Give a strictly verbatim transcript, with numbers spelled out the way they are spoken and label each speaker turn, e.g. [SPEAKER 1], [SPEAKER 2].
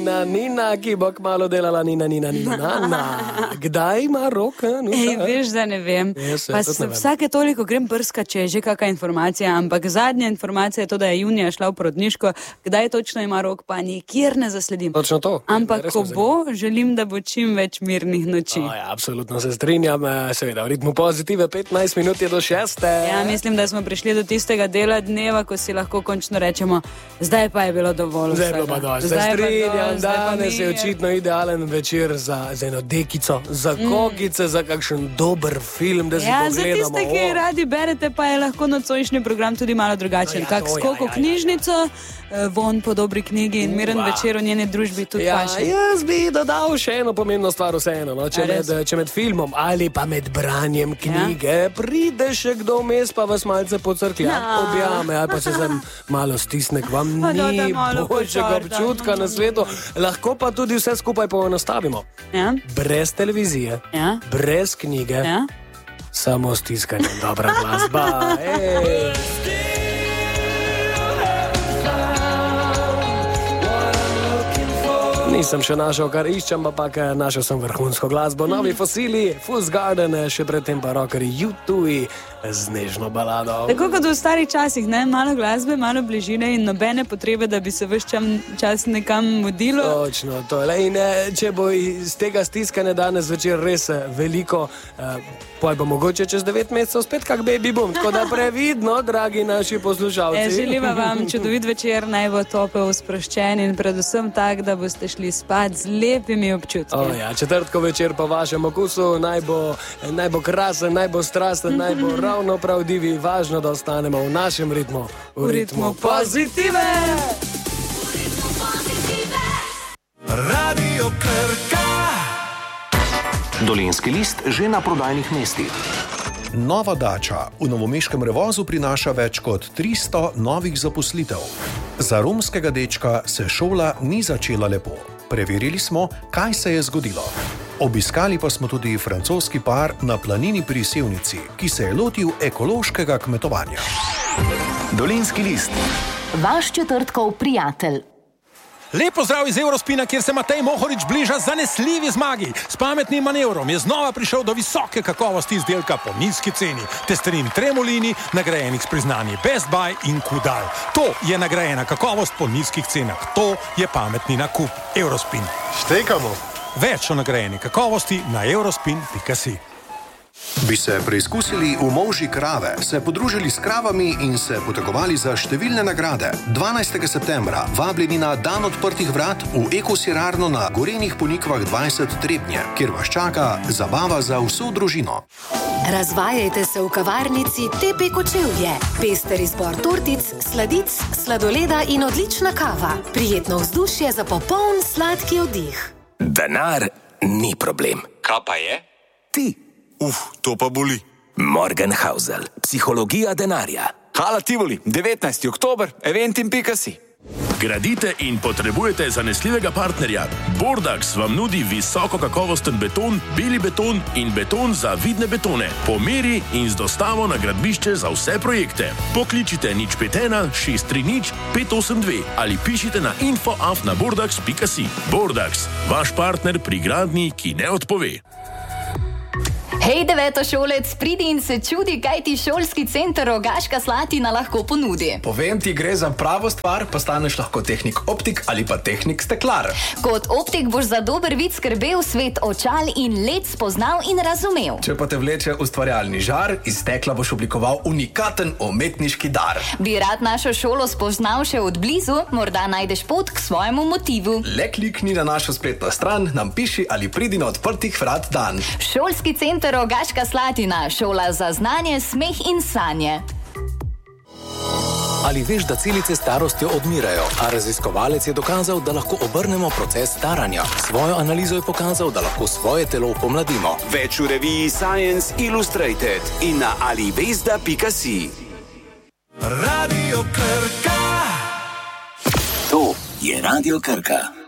[SPEAKER 1] Nina, Nina, ki bo kmalu delala Nina, Nina, Nina, Nina. Kdaj ima rok?
[SPEAKER 2] Ej, veš, da ne vem.
[SPEAKER 1] Yes,
[SPEAKER 2] pa
[SPEAKER 1] ne vem.
[SPEAKER 2] Vsake toliko grem brska, če je že kakšna informacija, ampak zadnja informacija je to, da je junija šla v porodniško. Kdaj točno ima rok, pa nikjer ne zasledim.
[SPEAKER 1] Točno to.
[SPEAKER 2] Ampak ko bo, želim, da bo čim več mirnih noči.
[SPEAKER 1] O, ja, absolutno se strinjam. Seveda, v ritmu pozitive, petnajst minut je do šeste.
[SPEAKER 2] Ja, mislim, da smo prišli do tistega dela dneva, ko si lahko končno rečemo, zdaj pa je bilo dovolj.
[SPEAKER 1] Zdaj je bilo pa dovolj. Zdaj strinjam, danes je očitno idealen večer za, za eno dekico, za mm. kokice, za kakšen dober film, da si
[SPEAKER 2] ja,
[SPEAKER 1] pogledamo.
[SPEAKER 2] Ja, za tiste, ki radi berete, pa je lahko nocojšnji program tudi malo drugačen. No, ja, Kak skok v ja, knjižnico, ja, ja. von po dobri knjigi in miren Uva. večer v njeni družbi tudi
[SPEAKER 1] ja,
[SPEAKER 2] paše.
[SPEAKER 1] Jaz bi dodal še eno pomembno stvar vseeno. No? Če, med, če med filmom ali pa med branjem knjige ja. pride še kdo vmes, pa vas malce pocrklja, ja. objame ali pa se sem malo stisne, k vam ni boljšega občutka na svetu. Lahko pa tudi vse skupaj poenostavimo. Ja. Brez televizije, ja. brez knjige, ja. samo stiskanje, dobra glasba. Ej. Nisem še našel, kar iščem, ampak našel sem vrhunsko glasbo. Novi Fosili, Fuzz Garden, še predtem pa rockeri U dva z nežno balado. Tako
[SPEAKER 2] kot v starih časih, ne? Malo glasbe, malo bližine in nobene potrebe, da bi se ves čas nekam modilo.
[SPEAKER 1] Točno, to je. In če bo iz tega stiskanja danes večer res veliko, poj bo mogoče čez devet mesecev spet kak baby boom. Tako da previdno, dragi naši poslušalci.
[SPEAKER 2] E, želiva vam čudovit večer, naj bo topel, sproščen in predvsem tak, da boste šli spat z lepimi občutki.
[SPEAKER 1] O, ja, četrtko večer po vašem okusu, naj bo, naj bo krasen, naj bo strasten, naj bo ravno prav divi, važno, da ostanemo v našem ritmu.
[SPEAKER 2] V, v ritmu pozitive!
[SPEAKER 3] Radio Krka.
[SPEAKER 4] Dolenjski list že na prodajnih mestih.
[SPEAKER 5] Nova dača v novomeškem Revozu prinaša več kot tristo novih zaposlitev. Za romskega dečka se šola ni začela lepo. Preverili smo, kaj se je zgodilo. Obiskali pa smo tudi francoski par na planini pri Sevnici, ki se je lotil ekološkega kmetovanja.
[SPEAKER 4] Dolenjski list.
[SPEAKER 6] Vaš četrtkov prijatelj.
[SPEAKER 3] Lep pozdrav iz Eurospina, kjer se Matej Mohorič bliža zanesljivi zmagi. S pametnim manevrom je znova prišel do visoke kakovosti izdelka po nizki ceni. Testerin Tremolini, nagrajenih s priznanji Best Buy in Kudal. To je nagrajena kakovost po nizkih cenah. To je pametni nakup. Eurospin.
[SPEAKER 7] Štekamo.
[SPEAKER 3] Več o nagrajeni kakovosti na eurospin pika si.
[SPEAKER 5] Bi se preizkusili v molži krave, se podružili s kravami in se potegovali za številne nagrade. dvanajstega septembra vabljeni na dan odprtih vrat v ekosirarno na Gorenjih Ponikvah dvajset Trebnje, kjer vas čaka zabava za vso družino.
[SPEAKER 6] Razvajajte se v kavarnici T P Kočevje. Pester izbor tortic, sladic, sladoleda in odlična kava. Prijetno vzdušje za popoln sladki oddih.
[SPEAKER 8] Denar ni problem.
[SPEAKER 9] Kaj pa je?
[SPEAKER 8] Ti.
[SPEAKER 9] Uf, to pa boli.
[SPEAKER 8] Morgenhausel, psihologija denarja.
[SPEAKER 9] Hala Tivoli, devetnajsti oktober, eventim pika si.
[SPEAKER 10] Gradite in potrebujete zanesljivega partnerja. Bordax vam nudi visoko kakovosten beton, beli beton in beton za vidne betone. Po meri in z dostavo na gradbišče za vse projekte. Pokličite nič pet ena šest tri nič pet osem dve ali pišite na info af na bordax pika si. Bordax, vaš partner pri gradnji, ki ne odpove.
[SPEAKER 11] Hej, devetošolec, pridi in se čudi, kaj ti šolski center Rogaška Slatina lahko ponudi.
[SPEAKER 12] Povem ti, gre za pravo stvar, postaneš lahko tehnik optik ali pa tehnik steklar.
[SPEAKER 11] Kot optik boš za dober vid skrbel, svet očal in led spoznal in razumel.
[SPEAKER 12] Če pa te vleče ustvarjalni žar, iz stekla boš oblikoval unikaten umetniški dar.
[SPEAKER 11] Bi rad našo šolo spoznal še od blizu, morda najdeš pot k svojemu motivu.
[SPEAKER 12] Le klikni na našo spletno stran, nam piši ali pridi na odprtih vrat dan.
[SPEAKER 11] Šolski center Rogaška Slatina, šola za znanje, smeh in sanje.
[SPEAKER 4] Ali veš, da celice starostjo odmirajo, a raziskovalec je dokazal, da lahko obrnemo proces staranja. Svojo analizo je pokazal, da lahko svoje telo pomladimo.
[SPEAKER 13] Več v reviji Science Illustrated in na alivesda pika si.
[SPEAKER 3] Radio Krka.
[SPEAKER 8] To je Radio Krka.